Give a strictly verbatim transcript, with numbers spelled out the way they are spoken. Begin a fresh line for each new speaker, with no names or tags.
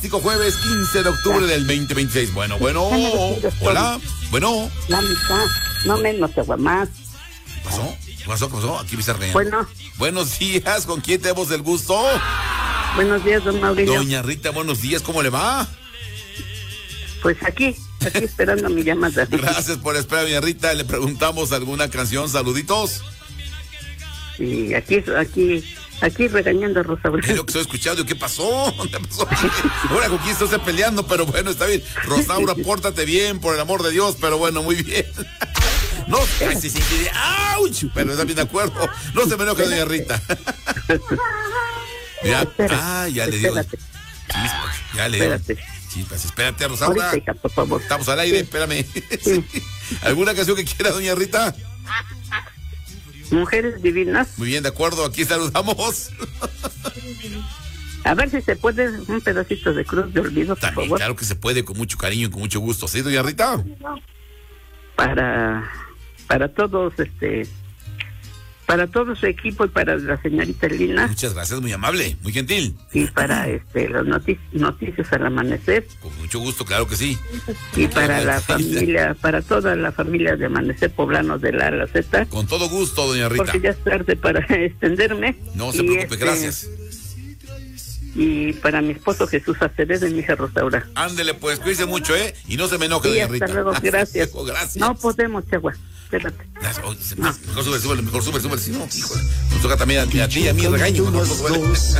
Jueves quince de octubre del veinte veintiséis. Bueno, bueno. Hola. Bueno.
La mitad. No menos, agua más.
¿Qué pasó? ¿Qué pasó? ¿Qué pasó? Aquí me está riendo.
Bueno.
Buenos días. ¿Con quién tenemos el gusto?
Buenos días, don Mauricio.
Doña Rita, buenos días. ¿Cómo le va?
Pues aquí, aquí esperando mi llamada.
Gracias por esperar, doña Rita. Le preguntamos alguna canción. Saluditos.
Sí, aquí, aquí, aquí regañando a Rosa Aurora.
Es lo que estoy escuchando. ¿Qué pasó? ¿Qué pasó? Ahora con quién estás peleando, pero bueno, está bien. Rosaura, pórtate bien, por el amor de Dios, pero bueno, muy bien. No, ay, sí, sí, sí, ¡auch! Pero está bien de acuerdo. No se me enoje, doña Rita. Ya, ah, ya le digo. Chispas, ya le digo.
Espérate.
Chispas, espérate, Rosaura.
Ahorita, hija, por favor.
Estamos al aire,
Sí.
espérame. Sí. ¿Alguna canción que quiera, doña Rita?
Mujeres divinas.
Muy bien, de acuerdo, aquí saludamos.
A ver si se puede un pedacito de Cruz de Olvido, por
También,
favor.
claro que se puede, con mucho cariño y con mucho gusto. ¿Sí, doña Rita?
Para, para todos, este, para todo su equipo y para la señorita Lina
Muchas gracias, muy amable, muy gentil.
y para este las notic- noticias al amanecer
Con mucho gusto, claro que sí.
y para la familia, para toda la familia de Amanecer Poblano de la A a la Z.
Con todo gusto, doña Rita.
Porque ya es tarde para extenderme.
No se
Y,
preocupe,
este,
gracias.
Y para mi esposo Jesús Acevedo y mi hija Rosaura.
Ándele, pues, cuídese mucho, ¿eh? Y no se me enoje,
Y
doña
hasta
Rita.
luego, gracias.
Hasta luego, gracias.
No podemos, Chagua. Espérate.
Gracias. Oh, se- Mejor sube, sube, mejor sube, sube. Si no, híjole. Nos toca también a, a ti y a mí regaño. Mejor no sube.